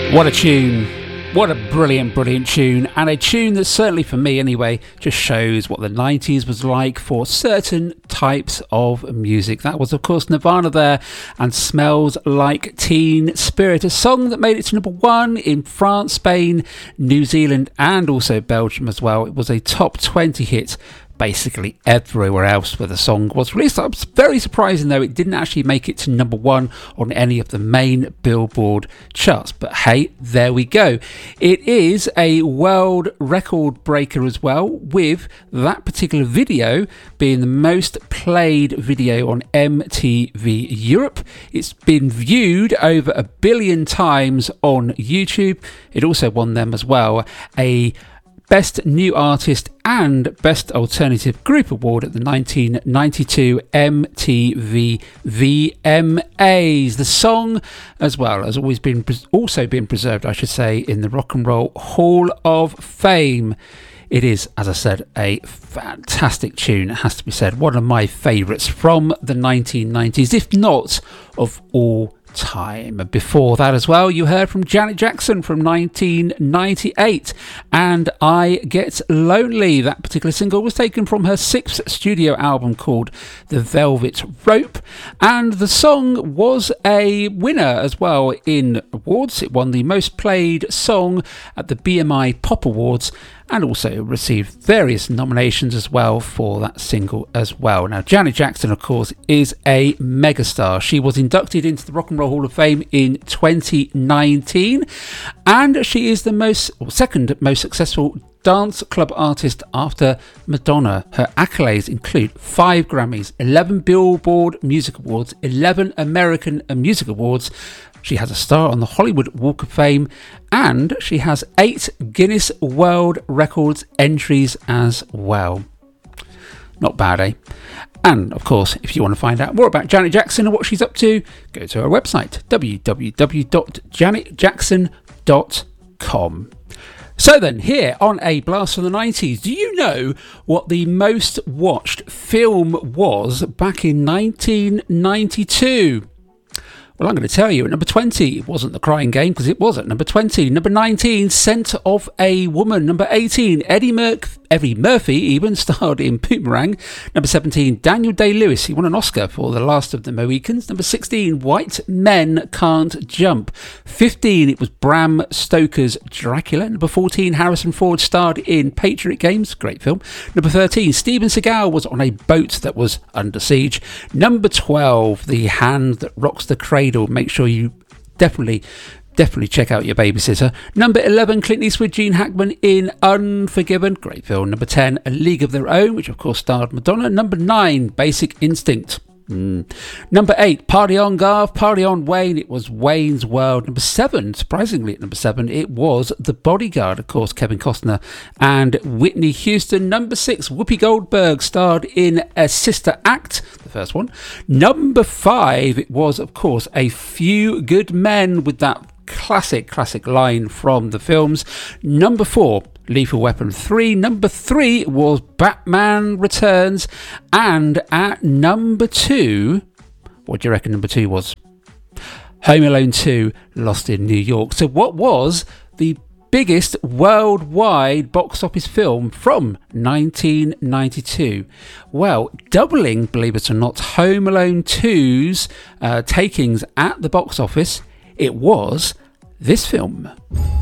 What a tune. What a brilliant, brilliant tune. And a tune that certainly for me anyway, just shows what the 90s was like for certain types of music. That was of course Nirvana there and Smells Like Teen Spirit, a song that made it to number one in France, Spain, New Zealand and also Belgium as well. It was a top 20 hit basically everywhere else where the song was released. I was very surprising though it didn't actually make it to number one on any of the main Billboard charts, but hey, there we go. It is a world record breaker as well, with that particular video being the most played video on MTV Europe. It's been viewed over 1 billion times on YouTube. It also won them as well a Best New Artist and Best Alternative Group Award at the 1992 MTV VMAs. The song, as well, has always been also been preserved, I should say, in the Rock and Roll Hall of Fame. It is, as I said, a fantastic tune, it has to be said. One of my favourites from the 1990s, if not of all time. Before that as well, you heard from Janet Jackson from 1998 and I Get Lonely. That particular single was taken from her 6th studio album called The Velvet Rope, and the song was a winner as well in awards. It won the most played song at the BMI Pop Awards and also received various nominations as well for that single as well. Now, Janet Jackson, of course, is a megastar. She was inducted into the Rock and Roll Hall of Fame in 2019, and she is the second most successful dance club artist after Madonna. Her accolades include 5 Grammys, 11 Billboard Music Awards, 11 American Music Awards. She has a star on the Hollywood Walk of Fame, and she has 8 Guinness World Records entries as well. Not bad, eh? And of course, if you want to find out more about Janet Jackson and what she's up to, go to her website, www.janetjackson.com. So then, here on A Blast from the 90s, do you know what the most watched film was back in 1992? Well, I'm going to tell you, at number 20, it wasn't The Crying Game, because it was at number 20. Number 19, Scent of a Woman. Number 18, Eddie Murphy even starred in Boomerang. Number 17, Daniel Day-Lewis. He won an Oscar for The Last of the Mohicans. Number 16, White Men Can't Jump. 15, it was Bram Stoker's Dracula. Number 14, Harrison Ford starred in Patriot Games. Great film. Number 13, Steven Seagal was on a boat that was under siege. Number 12, The Hand That Rocks the Cradle. Make sure you definitely check out Your Babysitter. Number 11, Clint Eastwood, Gene Hackman in Unforgiven. Great film. Number 10, A League of Their Own, which of course starred Madonna. Number 9, Basic Instinct. Number 8, Party On Garth, Party On Wayne. It was Wayne's World. Number 7, surprisingly at number 7, it was The Bodyguard, of course, Kevin Costner and Whitney Houston. Number 6, Whoopi Goldberg starred in A Sister Act, the first one. Number 5, it was, of course, A Few Good Men, with that classic line from the films. Number 4, Lethal Weapon 3. Number 3 was Batman Returns. And at number 2, what do you reckon number 2 was? Home Alone 2, Lost in New York. So what was the biggest worldwide box office film from 1992? Well, doubling, believe it or not, Home Alone 2's takings at the box office, it was this film.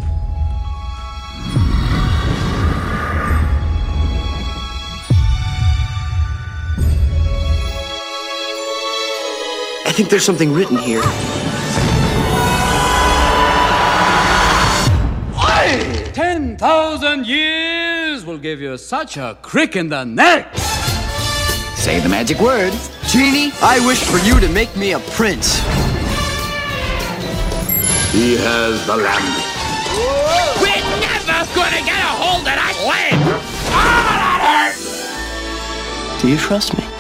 I think there's something written here. 10,000 years will give you such a crick in the neck. Say the magic words. Genie, I wish for you to make me a prince. He has the lamp. We're never gonna get a hold of that lamp! Oh, that hurts! Do you trust me?